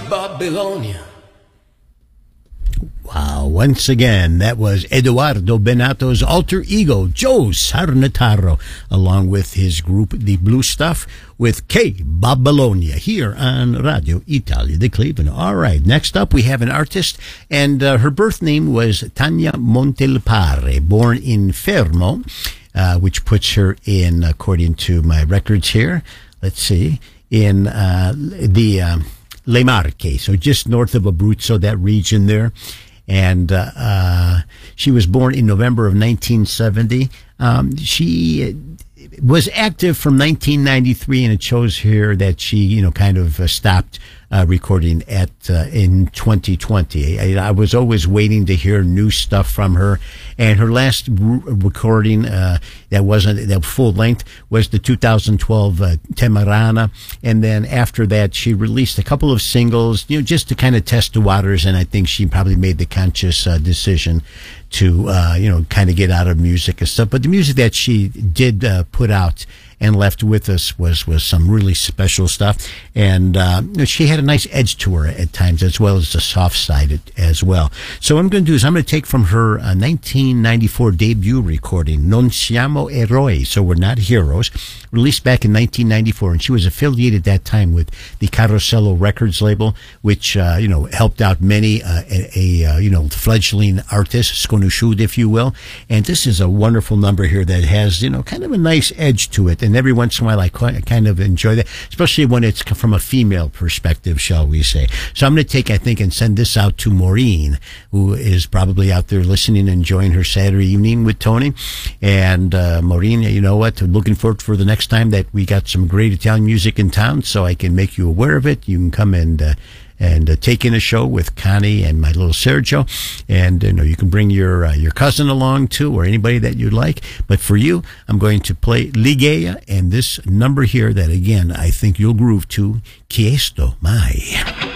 Babylonia. Wow, once again, that was Eduardo Benato's alter ego, Joe Sarnataro, along with his group, The Blue Stuff, with K. Babylonia, here on Radio Italia de Cleveland. All right, next up we have an artist, and her birth name was Tania Montelpare, born in Fermo, which puts her in, according to my records here, let's see, in the Le Marche, so just north of Abruzzo, that region there. And she was born in November of 1970. She was active from 1993, and it shows here that she, kind of stopped recording in 2020. I was always waiting to hear new stuff from her, and her last recording that wasn't that full length was the 2012 Temerana, and then after that she released a couple of singles, just to kind of test the waters, and I think she probably made the conscious decision to kind of get out of music and stuff. But the music that she did put out and left with us was some really special stuff, and she had a nice edge to her at times, as well as the soft side as well. So what I'm going to do is I'm going to take from her 1994 debut recording, Non Siamo Eroi, so we're not heroes, released back in 1994, and she was affiliated at that time with the Carosello Records label, which helped out many fledgling artists, sconosciuti, if you will. And this is a wonderful number here that has kind of a nice edge to it. And every once in a while, I kind of enjoy that, especially when it's from a female perspective, shall we say. So I'm going to take, I think, and send this out to Maureen, who is probably out there listening and enjoying her Saturday evening with Tony. And Maureen, you know what? I'm looking forward for the next time that we got some great Italian music in town, so I can make you aware of it. You can come and take in a show with Connie and my little Sergio, and you can bring your cousin along too, or anybody that you'd like. But for you, I'm going to play Ligea and this number here that, again, I think you'll groove to, Chiesto Mai.